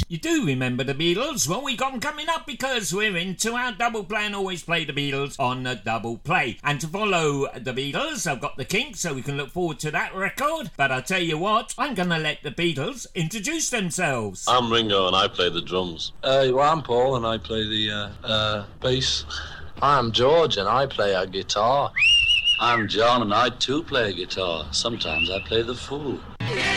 You do remember the Beatles? Well, we got them coming up because we're into our double play and always play the Beatles on a double play. And to follow the Beatles, I've got the Kinks, so we can look forward to that record. But I'll tell you what, I'm going to let the Beatles introduce themselves. I'm Ringo and I play the drums. Well, I'm Paul and I play the bass. I'm George and I play a guitar. I'm John and I too play a guitar. Sometimes I play the fool.